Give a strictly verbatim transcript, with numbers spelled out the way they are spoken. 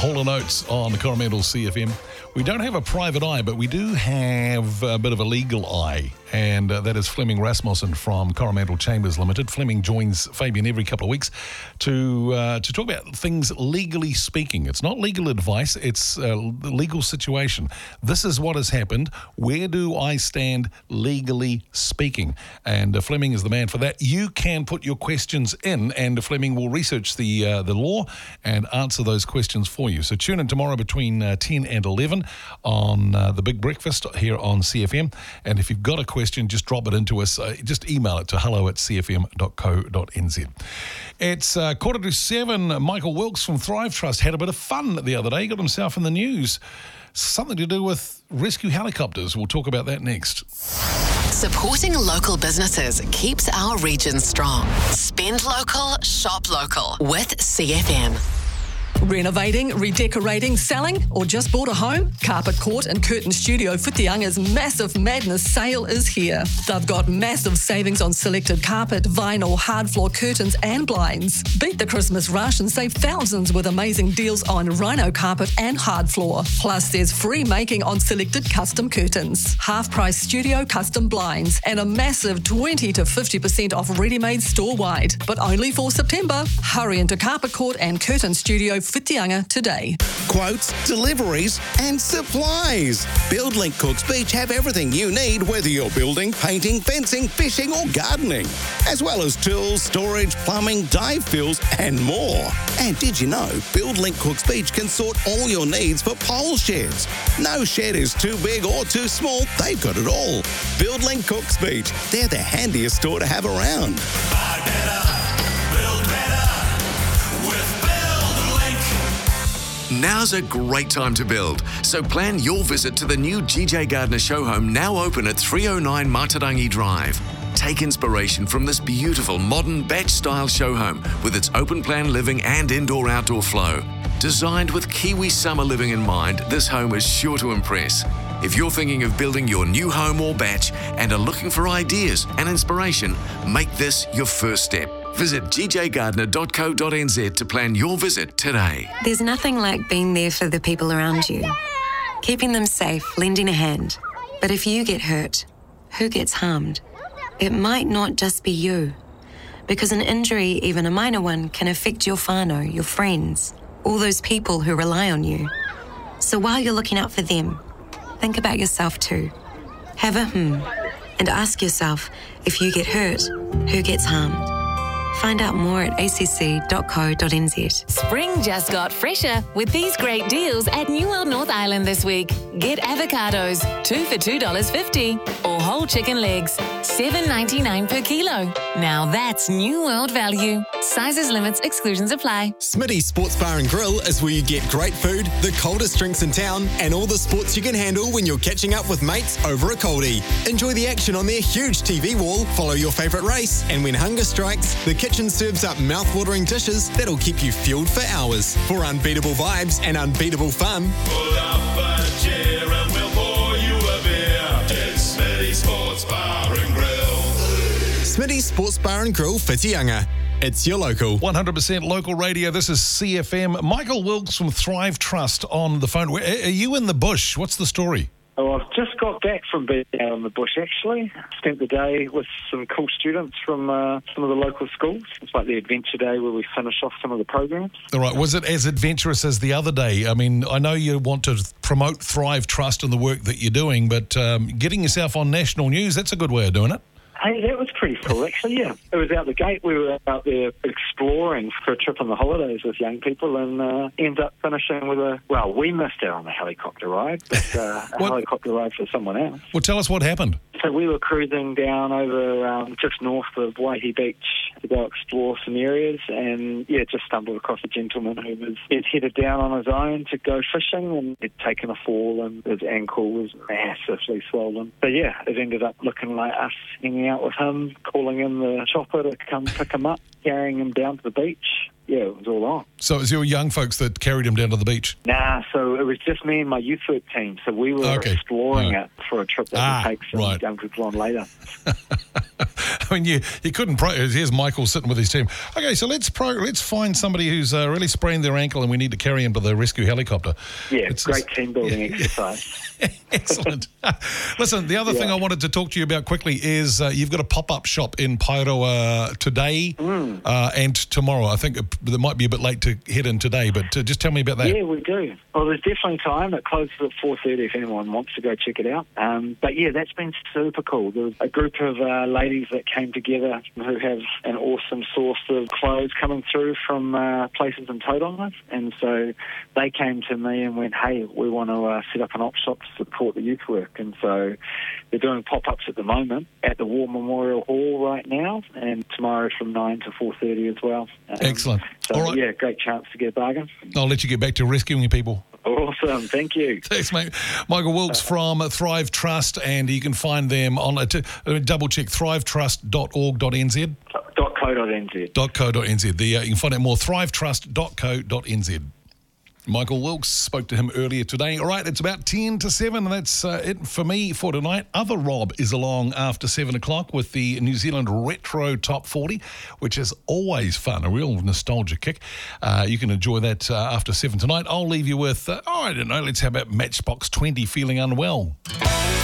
Hall and Oates on Coromandel C F M. We don't have a private eye, but we do have a bit of a legal eye, and uh, that is Fleming Rasmussen from Coromandel Chambers Limited. Fleming joins Fabian every couple of weeks to uh, to talk about things legally speaking. It's not legal advice, it's a legal situation. This is what has happened. Where do I stand legally speaking? And uh, Fleming is the man for that. You can put your questions in, and Fleming will research the uh, the law and answer those questions for you. So tune in tomorrow between uh, ten and eleven on uh, the Big Breakfast here on C F M. And if you've got a question, just drop it into us. Uh, just email it to hello at c f m dot co dot n z. It's uh, quarter to seven. Michael Wilkes from Thrive Trust had a bit of fun the other day. He got himself in the news. Something to do with rescue helicopters. We'll talk about that next. Supporting local businesses keeps our region strong. Spend local, shop local with C F M. Renovating, redecorating, selling, or just bought a home? Carpet Court and Curtain Studio Whitianga's Massive Madness sale is here. They've got massive savings on selected carpet, vinyl, hard floor curtains and blinds. Beat the Christmas rush and save thousands with amazing deals on rhino carpet and hard floor. Plus, there's free making on selected custom curtains, half-price studio custom blinds, and a massive twenty to fifty percent off ready-made store-wide. But only for September. Hurry into Carpet Court and Curtain Studio Whitianga today. Quotes, deliveries and supplies. BuildLink Cooks Beach have everything you need, whether you're building, painting, fencing, fishing or gardening, as well as tools, storage, plumbing, dive fills and more. And did you know BuildLink Cooks Beach can sort all your needs for pole sheds? No shed is too big or too small, they've got it all. BuildLink Cooks Beach, they're the handiest store to have around. Buy better, build better with Now's a great time to build, so plan your visit to the new G J Gardner show home, now open at three oh nine Matarangi Drive. Take inspiration from this beautiful modern batch-style show home with its open-plan living and indoor-outdoor flow. Designed with Kiwi summer living in mind, this home is sure to impress. If you're thinking of building your new home or batch and are looking for ideas and inspiration, make this your first step. Visit g j gardner dot co dot n z to plan your visit today. There's nothing like being there for the people around you, keeping them safe, lending a hand. But if you get hurt, who gets harmed? It might not just be you, because an injury, even a minor one, can affect your whānau, your friends, all those people who rely on you. So while you're looking out for them, think about yourself too. Have a hmm, and ask yourself, if you get hurt, who gets harmed? Find out more at a c c dot co dot n z. Spring just got fresher with these great deals at New World North Island this week. Get avocados, two for two dollars fifty, or whole chicken legs, seven ninety-nine per kilo. Now that's New World value. Sizes, limits, exclusions apply. Smitty's Sports Bar and Grill is where you get great food, the coldest drinks in town, and all the sports you can handle when you're catching up with mates over a coldie. Enjoy the action on their huge T V wall, follow your favourite race, and when hunger strikes, the kitchen serves up mouth-watering dishes that'll keep you fueled for hours. For unbeatable vibes and unbeatable fun, pull up a chair and we'll pour you a beer. It's Smitty Sports Bar and Grill. Smitty's Sports Bar and Grill, Whitianga. It's your local. one hundred percent local radio. This is C F M. Michael Wilkes from Thrive Trust on the phone. Are you in the bush? What's the story? Oh, I've just got back from being out in the bush, actually. Spent the day with some cool students from uh, some of the local schools. It's like the adventure day where we finish off some of the programs. All right. Was it as adventurous as the other day? I mean, I know you want to promote Thrive Trust and the work that you're doing, but um, getting yourself on national news, that's a good way of doing it. Hey, that was pretty cool, actually, yeah. It was out the gate. We were out there exploring for a trip on the holidays with young people and uh, ended up finishing with a, well, we missed out on the helicopter ride, but uh, a helicopter ride for someone else. Well, tell us what happened. So we were cruising down over um, just north of Waihi Beach to go explore some areas and, yeah, just stumbled across a gentleman who was he'd headed down on his own to go fishing and he'd taken a fall and his ankle was massively swollen. So, yeah, it ended up looking like us hanging out with him, calling in the chopper to come pick him up, carrying him down to the beach. Yeah, it was all on. So it was your young folks that carried him down to the beach? Nah, so it was just me and my youth work team. So we were okay. exploring right. it for a trip that ah, we take some right. young people on later. I mean, you, you couldn't... Pro- here's my Michael's sitting with his team. Okay, so let's pro- let's find somebody who's uh, really sprained their ankle and we need to carry him to the rescue helicopter. Yeah, it's great just, team building yeah, exercise. Excellent. Listen, the other Yeah. thing I wanted to talk to you about quickly is uh, you've got a pop-up shop in Paeroa today Mm. uh, and tomorrow. I think it, it might be a bit late to head in today, but uh, just tell me about that. Yeah, we do. Well, there's definitely time. It closes at four thirty if anyone wants to go check it out. Um, but yeah, that's been super cool. There was a group of uh, ladies that came together who have an awesome source of clothes coming through from uh, places in Tauranga. And so they came to me and went, hey, we want to uh, set up an op shop to support the youth work. And so they're doing pop-ups at the moment at the War Memorial Hall right now, and tomorrow from nine to four thirty as well. Um, Excellent. So, All right. yeah, great chance to get a bargain. I'll let you get back to rescuing people. Awesome. Thank you. Thanks, mate. Michael Wilkes from Thrive Trust, and you can find them on, uh, to, uh, double check, thrive trust dot org dot n z. .co.nz. .co.nz. The, uh, you can find out more, thrive trust dot co dot n z. Michael Wilkes, spoke to him earlier today. All right, it's about ten to seven, and that's uh, it for me for tonight. Other Rob is along after seven o'clock with the New Zealand Retro Top forty, which is always fun, a real nostalgia kick. Uh, you can enjoy that uh, after seven tonight. I'll leave you with, uh, oh, I don't know, let's have about Matchbox twenty, Feeling Unwell.